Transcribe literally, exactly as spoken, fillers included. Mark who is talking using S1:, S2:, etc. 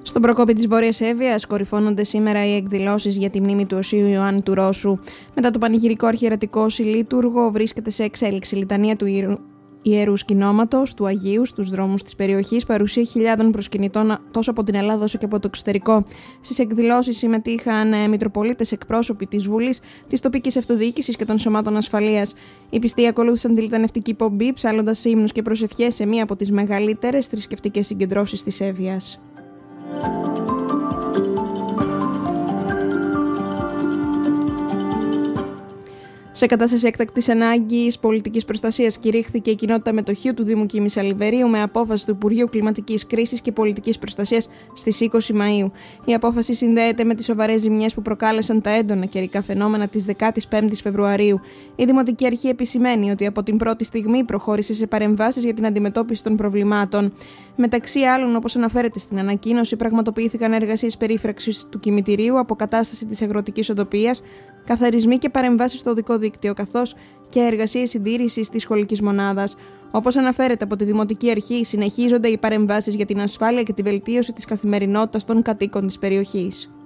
S1: Στον Προκόπη της Βόρειας Εύβοιας κορυφώνονται σήμερα οι εκδηλώσεις για τη μνήμη του Οσίου Ιωάννου του Ρώσου. Μετά το πανηγυρικό αρχιερατικό συλλήτουργο βρίσκεται σε εξέλιξη η λιτανία του Ιερού, Ιερού Σκηνώματος του Αγίου στους δρόμους της περιοχής, παρουσία χιλιάδων προσκυνητών τόσο από την Ελλάδα όσο και από το εξωτερικό. Στις εκδηλώσεις συμμετείχαν μητροπολίτες, εκπρόσωποι της Βουλής, της τοπικής αυτοδιοίκησης και των σωμάτων ασφαλείας. Οι πιστοί ακολούθησαν τη λιτανευτική πομπή, ψάλλοντας ύμνους και προσευχές σε μία από τις μεγαλύτερες θρησκευτικές συγκεντρώσεις της Εύβοιας. Σε κατάσταση έκτακτης ανάγκης πολιτικής προστασίας κηρύχθηκε η κοινότητα μετοχείου του Δήμου Κίμης Αλιβερίου με απόφαση του Υπουργείου Κλιματικής Κρίσης και Πολιτικής Προστασίας στις είκοσι Μαΐου. Η απόφαση συνδέεται με τις σοβαρές ζημιές που προκάλεσαν τα έντονα καιρικά φαινόμενα της δεκαπέμπτης Φεβρουαρίου. Η Δημοτική Αρχή επισημαίνει ότι από την πρώτη στιγμή προχώρησε σε παρεμβάσεις για την αντιμετώπιση των προβλημάτων. Μεταξύ άλλων, όπως αναφέρεται στην ανακοίνωση, πραγματοποιήθηκαν εργασίες περίφραξης του κημητηρίου, αποκατάσταση της αγροτικής οδοποιίας, καθαρισμοί και παρεμβάσεις στο οδικό δίκτυο, καθώς και εργασίες συντήρησης της σχολικής μονάδας. Όπως αναφέρεται από τη Δημοτική Αρχή, συνεχίζονται οι παρεμβάσεις για την ασφάλεια και τη βελτίωση της καθημερινότητας των κατοίκων της περιοχής.